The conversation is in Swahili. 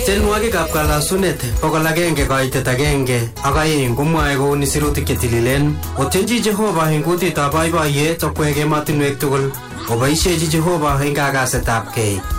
Tienwogikab kalasunet 100 koitet 1 ak 2 komwae kouni sirutik chetililen. Otyenji Jehova eng kutitab boiboiyet okwek emotinwek tugul. Oboisiechi Jehova eng kagasetab kei.